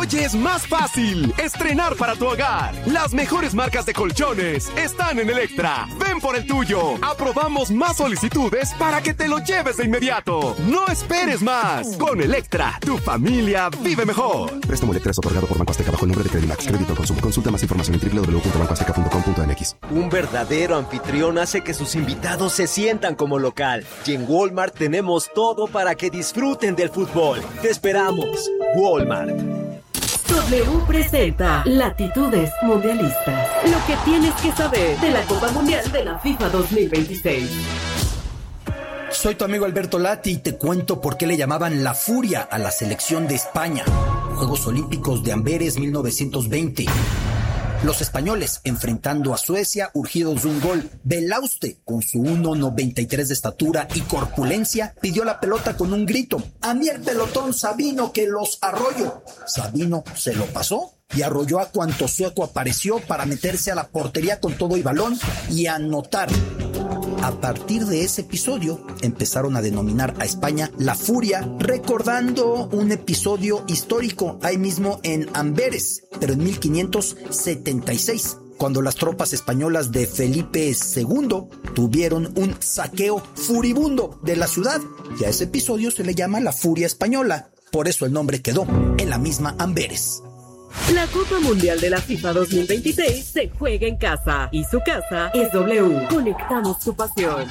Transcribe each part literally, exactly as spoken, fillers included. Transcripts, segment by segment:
Oye, es más fácil estrenar para tu hogar. Las mejores marcas de colchones están en Electra. Ven por el tuyo. Aprobamos más solicitudes para que te lo lleves de inmediato. No esperes más. Con Electra, tu familia vive mejor. Préstamo Electra es otorgado por Banco Azteca bajo el nombre de Credimax. Crédito al consumo. Consulta más información en doble u doble u doble u punto banco azteca punto com punto m x. Un verdadero anfitrión hace que sus invitados se sientan como local. Y en Walmart tenemos todo para que disfruten del fútbol. Te esperamos. Walmart. W presenta Latitudes Mundialistas. Lo que tienes que saber de la Copa Mundial de la FIFA dos mil veintiséis. Soy tu amigo Alberto Lati y te cuento por qué le llamaban la Furia a la selección de España. Juegos Olímpicos de Amberes mil novecientos veinte. Los españoles enfrentando a Suecia urgidos de un gol. Belauste, con su uno noventa y tres de estatura y corpulencia, pidió la pelota con un grito. A mí el pelotón Sabino que los arroyo. Sabino se lo pasó y arrolló a cuanto sueco apareció para meterse a la portería con todo y balón y anotar. A partir de ese episodio empezaron a denominar a España la Furia, recordando un episodio histórico ahí mismo en Amberes, pero en mil quinientos setenta y seis, cuando las tropas españolas de Felipe segundo tuvieron un saqueo furibundo de la ciudad, y a ese episodio se le llama la Furia Española. Por eso el nombre quedó en la misma Amberes. La Copa Mundial de la FIFA dos mil veintiséis se juega en casa y su casa es W. Conectamos tu pasión.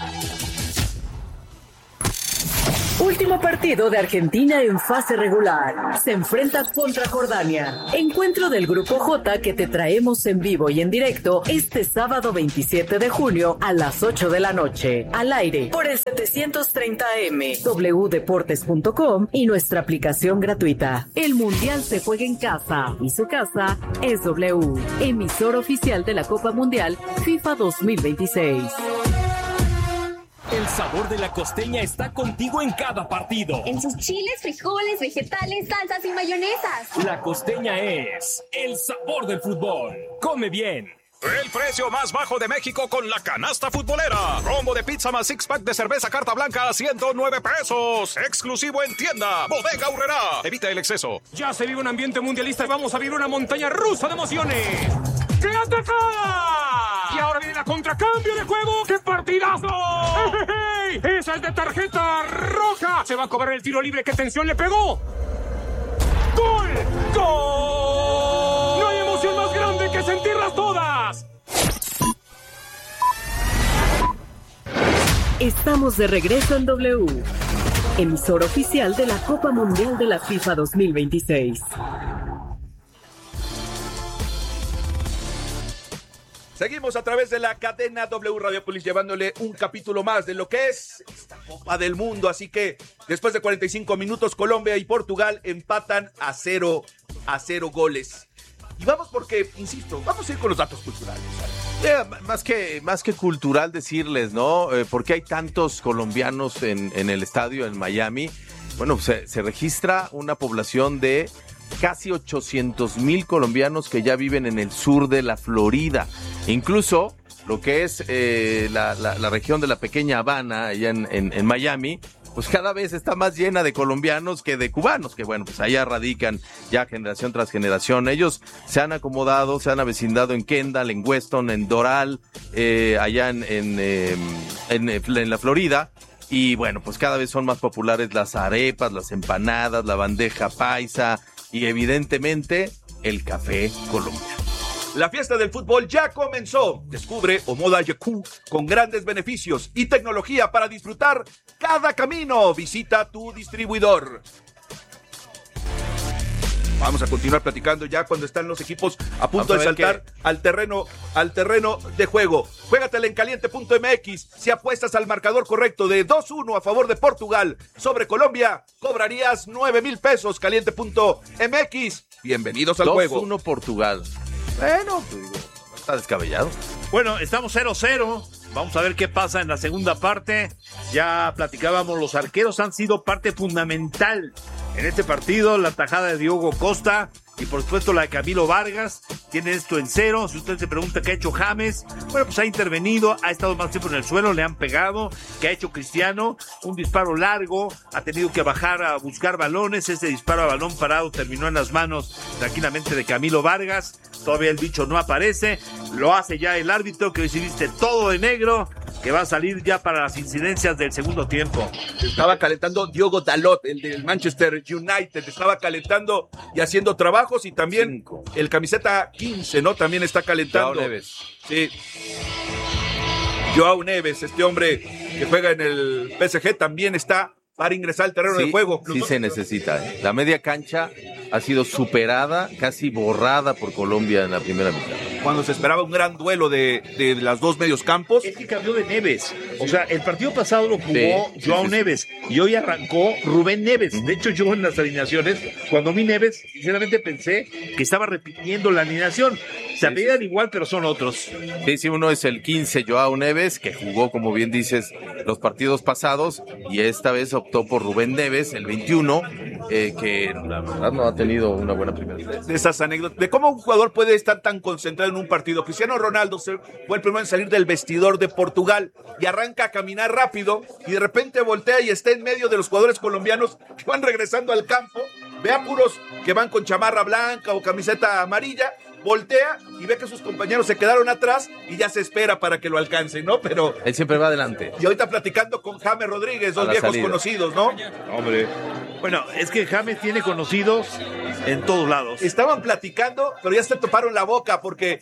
Último partido de Argentina en fase regular. Se enfrenta contra Jordania. Encuentro del Grupo J que te traemos en vivo y en directo este sábado veintisiete de junio a las ocho de la noche. Al aire por el setecientos treinta A M, w deportes punto com y nuestra aplicación gratuita. El Mundial se juega en casa y su casa es W. Emisor oficial de la Copa Mundial FIFA dos mil veintiséis. El sabor de la costeña está contigo en cada partido. En sus chiles, frijoles, vegetales, salsas y mayonesas. La costeña es el sabor del fútbol. Come bien. El precio más bajo de México con la canasta futbolera. Combo de pizza más six pack de cerveza Carta Blanca a ciento nueve pesos. Exclusivo en tienda. Bodega Aurrerá. Evita el exceso. Ya se vive un ambiente mundialista y vamos a vivir una montaña rusa de emociones. ¡Qué atacada! Y ahora viene la contracambio de juego. ¡Qué partidazo! ¡Hey, hey! ¡Esa es de tarjeta roja! Se va a cobrar el tiro libre. ¡Qué tensión le pegó! ¡Gol! ¡Gol! No hay emoción más grande que sentirlas todas. Estamos de regreso en W, emisor oficial de la Copa Mundial de la FIFA dos mil veintiséis. Seguimos a través de la cadena W Radiopolis llevándole un capítulo más de lo que es esta Copa del Mundo. Así que después de cuarenta y cinco minutos, Colombia y Portugal empatan a cero, a cero goles. Y vamos porque, insisto, vamos a ir con los datos culturales. Yeah, más que más que cultural decirles, ¿no? Eh, ¿Por qué hay tantos colombianos en, en el estadio en Miami? Bueno, se, se registra una población de casi ochocientos mil colombianos que ya viven en el sur de la Florida. Incluso lo que es eh, la, la, la región de la pequeña Habana, allá en, en, en Miami, pues cada vez está más llena de colombianos que de cubanos, que bueno, pues allá radican ya generación tras generación. Ellos se han acomodado, se han avecindado en Kendall, en Weston, en Doral, eh, allá en, en, eh, en, en la Florida. Y bueno, pues cada vez son más populares las arepas, las empanadas, la bandeja paisa y evidentemente el café colombiano. La fiesta del fútbol ya comenzó. Descubre Omoda Yaku con grandes beneficios y tecnología para disfrutar cada camino. Visita tu distribuidor. Vamos a continuar platicando ya cuando están los equipos a punto a de saltar que... al terreno al terreno de juego. Juégatela en caliente punto m x. Si apuestas al marcador correcto de dos uno a favor de Portugal sobre Colombia, cobrarías nueve mil pesos. caliente punto m x. Bienvenidos al juego. dos uno Portugal. Bueno, pues digo, no está descabellado. Bueno, estamos cero cero. Vamos a ver qué pasa en la segunda parte. Ya platicábamos, los arqueros han sido parte fundamental en este partido. La tajada de Diogo Costa y por supuesto la de Camilo Vargas. Tiene esto en cero. Si usted se pregunta qué ha hecho James, bueno, pues ha intervenido, ha estado más tiempo en el suelo, le han pegado. ¿Qué ha hecho Cristiano? Un disparo largo, ha tenido que bajar a buscar balones. Ese disparo a balón parado terminó en las manos tranquilamente de Camilo Vargas. Todavía el bicho no aparece. Lo hace ya el árbitro, que hoy sí viste todo de negro, que va a salir ya para las incidencias del segundo tiempo. Estaba calentando Diogo Dalot, el del Manchester United, estaba calentando y haciendo trabajos, y también Cinco. el camiseta quince, ¿no? También está calentando. Joao Neves. Sí. Joao Neves, este hombre que juega en el P S G, también está para ingresar al terreno sí, de juego. Sí se necesita. ¿eh? La media cancha ha sido superada, casi borrada por Colombia en la primera mitad. Cuando se esperaba un gran duelo de, de las dos medios campos. Es que cambió de Neves. O sea, el partido pasado lo jugó sí, Joao sí, sí, Neves sí. y hoy arrancó Rubén Neves. De hecho, yo en las alineaciones, cuando vi Neves, sinceramente pensé que estaba repitiendo la alineación. Se apellidan igual, pero son otros. Sí, sí, uno es el quince, Joao Neves, que jugó, como bien dices, los partidos pasados, y esta vez optó por Rubén Neves, el veintiuno, eh, que la verdad no ha tenido una buena primera vez. De esas anécdotas, de cómo un jugador puede estar tan concentrado en un partido. Cristiano Ronaldo fue el primero en salir del vestidor de Portugal y arranca a caminar rápido, y de repente voltea y está en medio de los jugadores colombianos que van regresando al campo. Ve a puros que van con chamarra blanca o camiseta amarilla, voltea y ve que sus compañeros se quedaron atrás y ya se espera para que lo alcancen, ¿no? Pero él siempre va adelante. Y ahorita platicando con James Rodríguez, dos viejos salida. conocidos, ¿no? Hombre. Bueno, es que James tiene conocidos en todos lados. Estaban platicando, pero ya se toparon la boca porque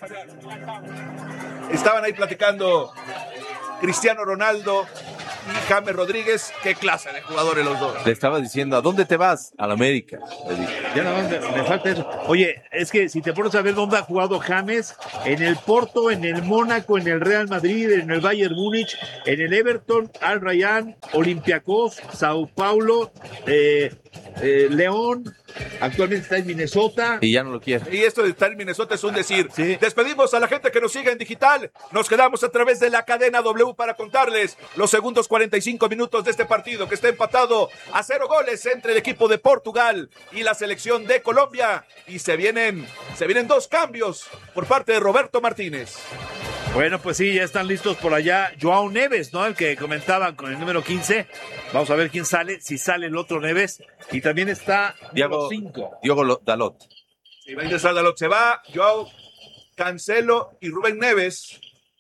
estaban ahí platicando Cristiano Ronaldo y James Rodríguez. Qué clase de jugadores los dos. Le estaba diciendo, ¿a dónde te vas? A la América. Ya nada más me, me falta eso. Oye, es que si te pones a ver dónde ha jugado James, en el Porto, en el Mónaco, en el Real Madrid, en el Bayern Múnich, en el Everton, Al Rayyan, Olympiacos, Sao Paulo, eh, eh, León, actualmente está en Minnesota. Y ya no lo quiere. Y esto de estar en Minnesota es un decir. Sí. Despedimos a la gente que nos sigue en digital. Nos quedamos a través de la cadena W para contarles los segundos cuarenta y cinco minutos de este partido, que está empatado a cero goles entre el equipo de Portugal y la selección de Colombia. Y se vienen, se vienen dos cambios por parte de Roberto Martínez. Bueno, pues sí, ya están listos por allá. Joao Neves, ¿no? El que comentaban con el número quince. Vamos a ver quién sale, si sale el otro Neves. Y también está Diego cinco. Diogo Dalot. Sí, va a ingresar Dalot. Se va Joao Cancelo y Rubén Neves,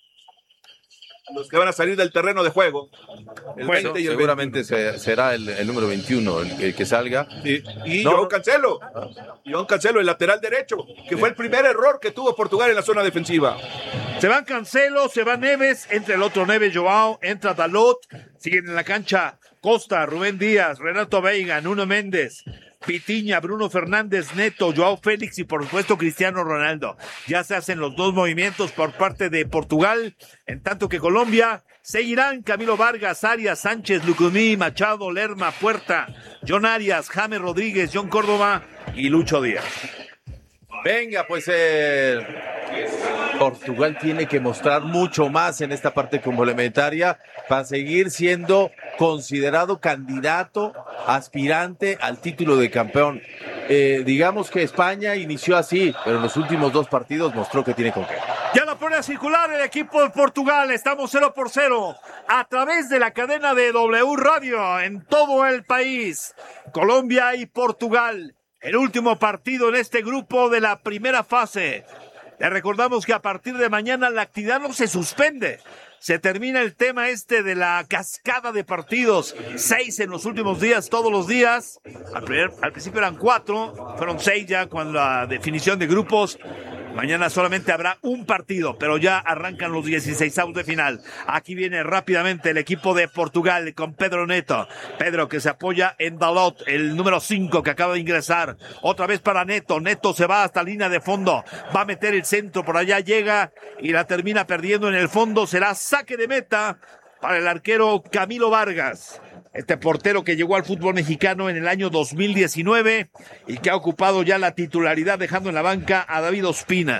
los que van a salir del terreno de juego. El bueno, veinte y el seguramente se, será el, el número veintiuno el, el que salga. Sí. Y no. Joao Cancelo. Joao Cancelo, el lateral derecho, que fue el primer error que tuvo Portugal en la zona defensiva. Se van Cancelo, se va Neves, entra el otro Neves, Joao, entra Dalot, siguen en la cancha Costa, Rubén Díaz, Renato Veiga, Nuno Méndez, Pitiña, Bruno Fernández, Neto, Joao Félix y por supuesto Cristiano Ronaldo. Ya se hacen los dos movimientos por parte de Portugal, en tanto que Colombia seguirán Camilo Vargas, Arias, Sánchez, Lucumí, Machado, Lerma, Puerta, John Arias, James Rodríguez, John Córdoba y Lucho Díaz. Venga, pues eh, Portugal tiene que mostrar mucho más en esta parte complementaria para seguir siendo considerado candidato, aspirante al título de campeón. Eh, digamos que España inició así, pero en los últimos dos partidos mostró que tiene con qué. Ya la pone a circular el equipo de Portugal. Estamos cero por cero a través de la cadena de W Radio en todo el país. Colombia y Portugal. El último partido en este grupo de la primera fase. Le recordamos que a partir de mañana la actividad no se suspende. Se termina el tema este de la cascada de partidos. Seis en los últimos días, todos los días. Al, primer, al principio eran cuatro, fueron seis ya con la definición de grupos. Mañana solamente habrá un partido, pero ya arrancan los dieciseisavos de final. Aquí viene rápidamente el equipo de Portugal con Pedro Neto. Pedro que se apoya en Dalot, el número cinco que acaba de ingresar. Otra vez para Neto. Neto se va hasta línea de fondo. Va a meter el centro, por allá llega y la termina perdiendo en el fondo. Será saque de meta para el arquero Camilo Vargas. Este portero que llegó al fútbol mexicano en el año dos mil diecinueve y que ha ocupado ya la titularidad dejando en la banca a David Ospina.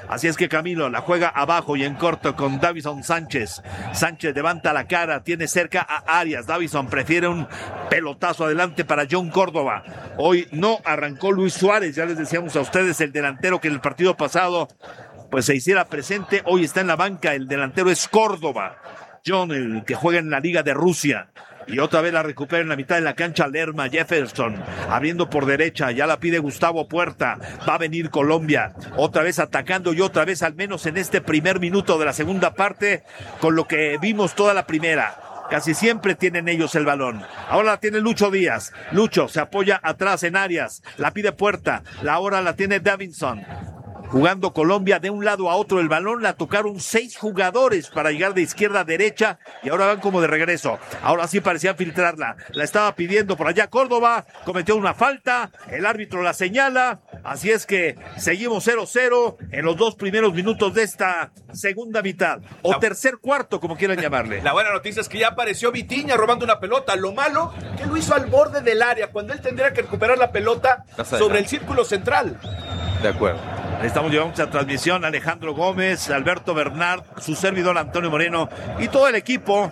Así es que Camilo la juega abajo y en corto con Davison Sánchez. Sánchez levanta la cara, tiene cerca a Arias. Davison prefiere un pelotazo adelante para John Córdoba. Hoy no arrancó Luis Suárez, ya les decíamos a ustedes, el delantero que en el partido pasado pues se hiciera presente. Hoy está en la banca, el delantero es Córdoba. John, el que juega en la Liga de Rusia. Y otra vez la recupera en la mitad de la cancha Lerma Jefferson, abriendo por derecha, ya la pide Gustavo Puerta, va a venir Colombia, otra vez atacando y otra vez, al menos en este primer minuto de la segunda parte, con lo que vimos toda la primera. Casi siempre tienen ellos el balón. Ahora la tiene Lucho Díaz. Lucho se apoya atrás en Arias, la pide Puerta, la ahora la tiene Davinson. Jugando Colombia de un lado a otro el balón, la tocaron seis jugadores para llegar de izquierda a derecha y ahora van como de regreso. Ahora sí parecían filtrarla, la estaba pidiendo por allá Córdoba, cometió una falta, el árbitro la señala, así es que seguimos cero cero en los dos primeros minutos de esta segunda mitad, o la... tercer cuarto, como quieran llamarle. La buena noticia es que ya apareció Vitinha robando una pelota, lo malo que lo hizo al borde del área, cuando él tendría que recuperar la pelota sobre el círculo central. De acuerdo. Estamos llevando esta transmisión Alejandro Gómez, Alberto Bernard, su servidor Antonio Moreno y todo el equipo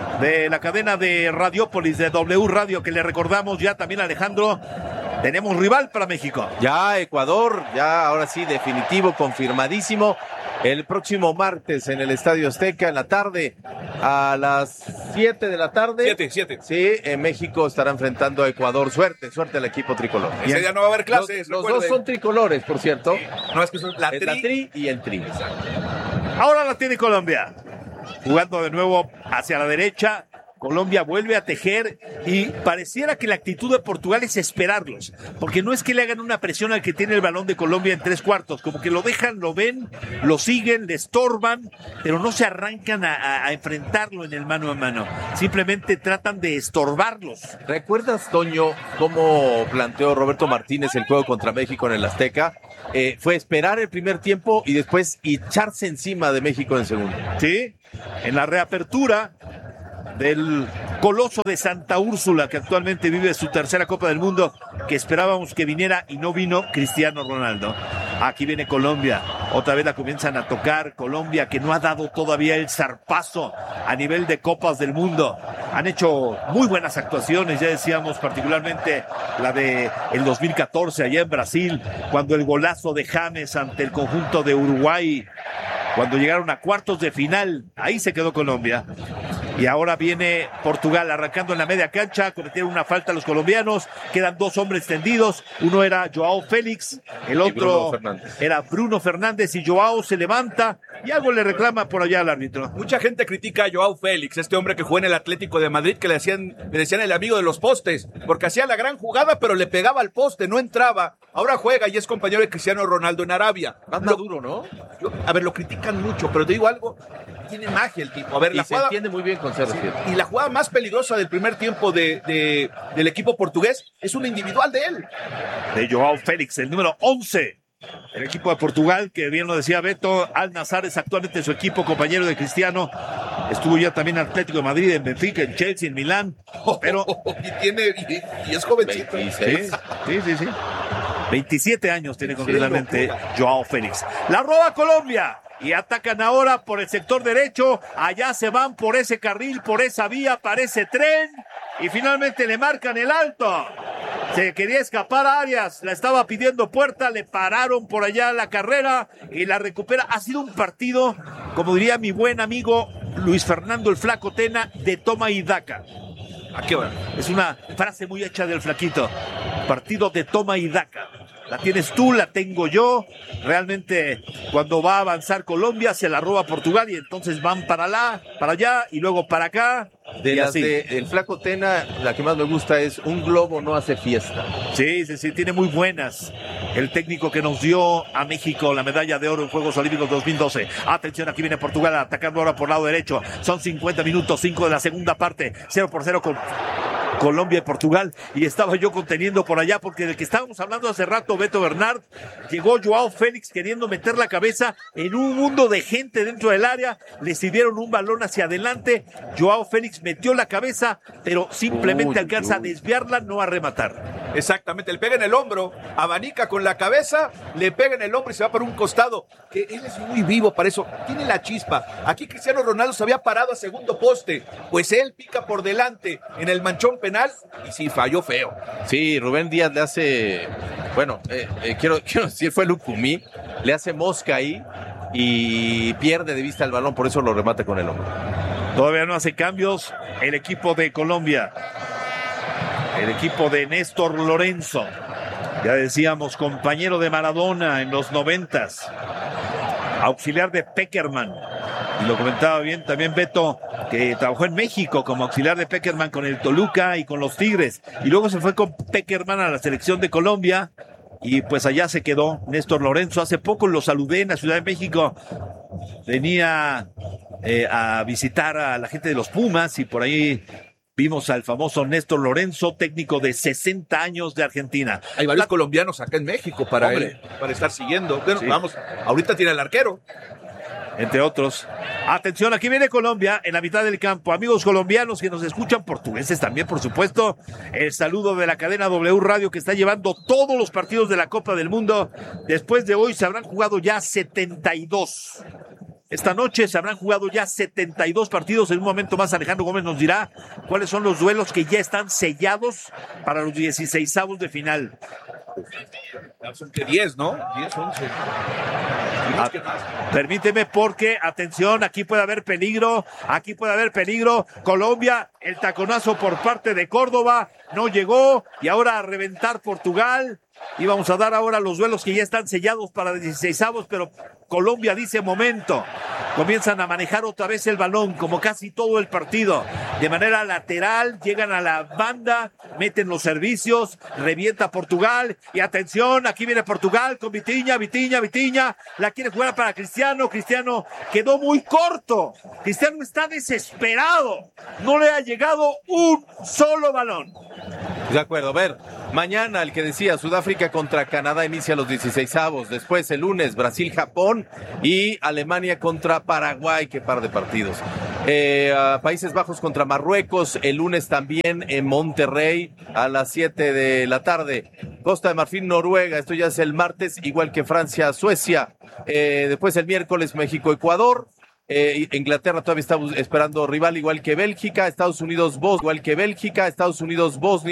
de la cadena de Radiópolis, de W Radio, que le recordamos ya también, Alejandro, tenemos rival para México. Ya Ecuador, ya ahora sí definitivo, confirmadísimo. El próximo martes en el Estadio Azteca en la tarde, a las siete de la tarde. siete, siete. Sí, en México estará enfrentando a Ecuador. Suerte, suerte al equipo tricolor. Ese día no va a haber clases. Los, los dos son tricolores, por cierto. Sí. No, es que son la, es tri. la tri y el tri. Ahora la tiene Colombia. Jugando de nuevo hacia la derecha. Colombia vuelve a tejer y pareciera que la actitud de Portugal es esperarlos, porque no es que le hagan una presión al que tiene el balón de Colombia en tres cuartos, como que lo dejan, lo ven, lo siguen, le estorban, pero no se arrancan a, a, a enfrentarlo en el mano a mano, simplemente tratan de estorbarlos. ¿Recuerdas, Toño, cómo planteó Roberto Martínez el juego contra México en el Azteca? Eh, fue esperar el primer tiempo y después echarse encima de México en el segundo. Sí, en la reapertura del coloso de Santa Úrsula, que actualmente vive su tercera Copa del Mundo, que esperábamos que viniera y no vino, Cristiano Ronaldo. Aquí viene Colombia, otra vez la comienzan a tocar. Colombia, que no ha dado todavía el zarpazo a nivel de Copas del Mundo. Han hecho muy buenas actuaciones, ya decíamos, particularmente la de el dos mil catorce allá en Brasil, cuando el golazo de James ante el conjunto de Uruguay, cuando llegaron a cuartos de final, ahí se quedó Colombia. Y ahora viene Portugal arrancando en la media cancha, cometieron una falta los colombianos, quedan dos hombres tendidos, uno era Joao Félix, el otro Bruno era Bruno Fernández, y Joao se levanta y algo le reclama por allá al árbitro. Mucha gente critica a Joao Félix, este hombre que juega en el Atlético de Madrid, que le decían, le decían el amigo de los postes, porque hacía la gran jugada pero le pegaba al poste, no entraba. Ahora juega y es compañero de Cristiano Ronaldo en Arabia. Más maduro, ¿no? Yo, a ver, lo critican mucho, pero te digo algo, tiene magia el tipo. A ver, y la se jugada, entiende muy bien con C R siete. Y la jugada más peligrosa del primer tiempo de, de, del equipo portugués es una individual de él. De Joao Félix, el número once. El equipo de Portugal, que bien lo decía Beto, Al-Nassr es actualmente su equipo, compañero de Cristiano. Estuvo ya también en Atlético de Madrid, en Benfica, en Chelsea, en Milán. Pero y tiene y, y es jovencito. veintiséis. Sí, sí, sí. veintisiete años tiene concretamente Joao Félix. La roba Colombia. Y atacan ahora por el sector derecho. Allá se van por ese carril, por esa vía, para ese tren. Y finalmente le marcan el alto. Se quería escapar a Arias, la estaba pidiendo Puerta, le pararon por allá la carrera y la recupera. Ha sido un partido, como diría mi buen amigo Luis Fernando el Flaco Tena, de toma y daca. ¿A qué hora? Es una frase muy hecha del Flaquito. Partido de toma y daca. La tienes tú, la tengo yo. Realmente, cuando va a avanzar Colombia, se la roba Portugal y entonces van para allá, para allá y luego para acá. De las de el Flaco Tena, la que más me gusta es un globo no hace fiesta. Sí, sí, sí, tiene muy buenas. El técnico que nos dio a México la medalla de oro en Juegos Olímpicos dos mil doce. Atención, aquí viene Portugal atacando ahora por lado derecho. Son cincuenta minutos, cinco de la segunda parte. cero por cero con Colombia y Portugal, y estaba yo conteniendo por allá, porque del que estábamos hablando hace rato, Beto Bernard, llegó Joao Félix queriendo meter la cabeza en un mundo de gente dentro del área, le sirvieron un balón hacia adelante, Joao Félix metió la cabeza, pero simplemente uy, alcanza uy. a desviarla, no a rematar. Exactamente, le pega en el hombro, abanica con la cabeza, le pega en el hombro y se va por un costado, que él es muy vivo para eso, tiene la chispa. Aquí Cristiano Ronaldo se había parado a segundo poste, pues él pica por delante en el manchón penal y sí, falló feo. Sí, Rubén Díaz le hace, bueno, eh, eh, quiero, quiero decir, fue Lucumí, le hace mosca ahí y pierde de vista el balón, por eso lo remata con el hombro. Todavía no hace cambios el equipo de Colombia. El equipo de Néstor Lorenzo, ya decíamos, compañero de Maradona en los noventas, auxiliar de Pekerman, y lo comentaba bien también Beto, que trabajó en México como auxiliar de Pekerman con el Toluca y con los Tigres, y luego se fue con Pekerman a la selección de Colombia, y pues allá se quedó Néstor Lorenzo. Hace poco lo saludé en la Ciudad de México, venía eh, a visitar a la gente de los Pumas, y por ahí vimos al famoso Néstor Lorenzo, técnico de sesenta años de Argentina. Hay varios la... colombianos acá en México para, él, para estar siguiendo. Bueno, sí. Vamos, ahorita tiene el arquero. Entre otros. Atención, aquí viene Colombia en la mitad del campo. Amigos colombianos que nos escuchan, portugueses también, por supuesto. El saludo de la cadena W Radio que está llevando todos los partidos de la Copa del Mundo. Después de hoy se habrán jugado ya setenta y dos. Esta noche se habrán jugado ya setenta y dos partidos. En un momento más Alejandro Gómez nos dirá cuáles son los duelos que ya están sellados para los dieciseisavos de final. Son que diez, ¿no? diez, once. Ah, permíteme porque, atención, aquí puede haber peligro, aquí puede haber peligro. Colombia, el taconazo por parte de Córdoba, no llegó, y ahora a reventar Portugal. Y vamos a dar ahora los duelos que ya están sellados para dieciseisavos, pero Colombia dice momento. Comienzan a manejar otra vez el balón, como casi todo el partido. De manera lateral, llegan a la banda, meten los servicios, revienta Portugal. Y atención, aquí viene Portugal con Vitinha, Vitinha, Vitinha. La quiere jugar para Cristiano. Cristiano quedó muy corto. Cristiano está desesperado. No le ha llegado un solo balón. De acuerdo, a ver, mañana el que decía Sudáfrica contra Canadá inicia los dieciseisavos, después el lunes Brasil-Japón y Alemania contra Paraguay, qué par de partidos. Eh, uh, Países Bajos contra Marruecos, el lunes también en Monterrey a las siete de la tarde. Costa de Marfil, Noruega, esto ya es el martes, igual que Francia, Suecia. Eh, después el miércoles México-Ecuador. Eh, Inglaterra todavía está esperando rival igual que Bélgica, Estados Unidos, Bosnia, igual que Bélgica, Estados Unidos, Bosnia.